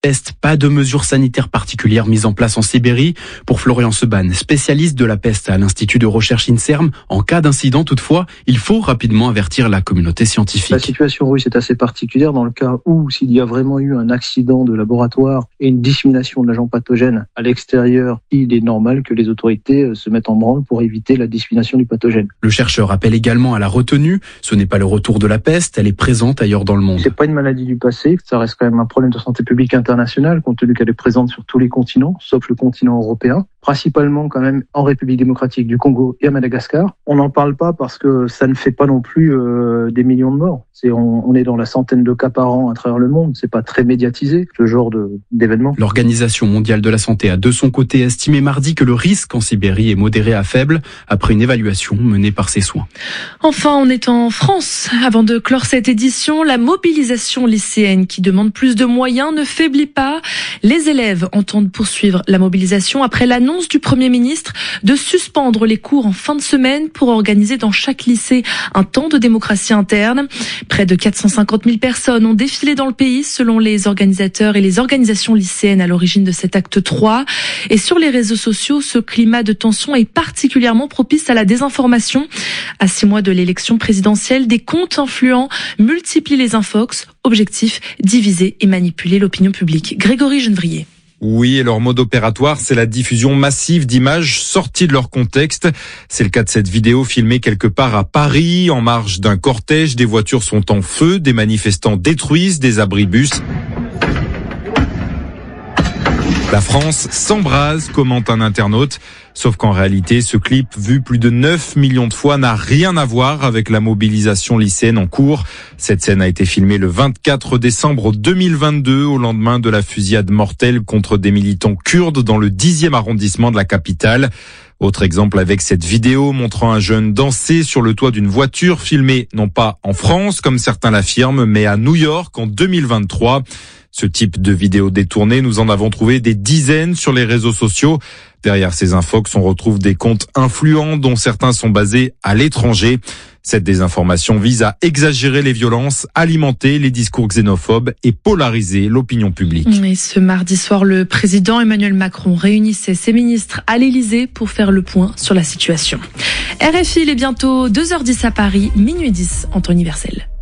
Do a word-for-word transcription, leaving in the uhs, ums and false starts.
peste, pas de mesures sanitaires particulières mises en place en Sibérie. Pour Florian Seban, spécialiste de la peste à l'Institut de recherche INSERM, en cas d'incident toutefois, il faut rapidement avertir la communauté scientifique. La situation russe est assez particulière dans le cas où, s'il y a vraiment eu un accident de laboratoire et une dissémination de l'agent pathogène à l'extérieur, il est normal que les autorités se mettent en branle pour éviter la dissémination du pathogène. Le chercheur appelle également à la retenue. Ce n'est pas le retour de la peste, elle est présente ailleurs dans le monde. C'est pas une maladie du passé, ça reste quand même un problème de santé publique internationale, compte tenu qu'elle est présente sur tous les continents, sauf le continent européen, principalement quand même en République démocratique du Congo et à Madagascar. On n'en parle pas parce que ça ne fait pas non plus euh, des millions de morts. C'est, on, on est dans la centaine de cas par an à travers le monde, c'est pas très médiatisé, ce genre de, d'événement. L'Organisation mondiale de la santé a de son côté estimé mardi que le risque en Sibérie est modéré à faible, après une évaluation menée par ses soins. Enfin, on est en France. Avant de clore cette édition, la mobilisation lycéenne qui demande plus de moyens ne faiblit pas. Les élèves entendent poursuivre la mobilisation après l'annonce du Premier ministre de suspendre les cours en fin de semaine pour organiser dans chaque lycée un temps de démocratie interne. Près de quatre cent cinquante mille personnes ont défilé dans le pays selon les organisateurs et les organisations lycéennes à l'origine de cet acte trois. Et sur les réseaux sociaux, ce climat de tension est particulièrement propice à la désinformation. À six mois de l'élection présidentielle, des comptes influents multiplient les infox. Objectif, diviser et manipuler l'opinion publique. Grégory Genevrier. Oui, et leur mode opératoire, c'est la diffusion massive d'images sorties de leur contexte. C'est le cas de cette vidéo filmée quelque part à Paris, en marge d'un cortège. Des voitures sont en feu, des manifestants détruisent des abribus. La France s'embrase, commente un internaute. Sauf qu'en réalité, ce clip, vu plus de neuf millions de fois, n'a rien à voir avec la mobilisation lycéenne en cours. Cette scène a été filmée le vingt-quatre décembre deux mille vingt-deux, au lendemain de la fusillade mortelle contre des militants kurdes dans le dixième arrondissement de la capitale. Autre exemple avec cette vidéo montrant un jeune danser sur le toit d'une voiture filmée non pas en France, comme certains l'affirment, mais à New York en deux mille vingt-trois. Ce type de vidéo détournée, nous en avons trouvé des dizaines sur les réseaux sociaux. Derrière ces infox, on retrouve des comptes influents dont certains sont basés à l'étranger. Cette désinformation vise à exagérer les violences, alimenter les discours xénophobes et polariser l'opinion publique. Et ce mardi soir, le président Emmanuel Macron réunissait ses ministres à l'Élysée pour faire le point sur la situation. R F I, il est bientôt deux heures dix à Paris, minuit dix en temps universel.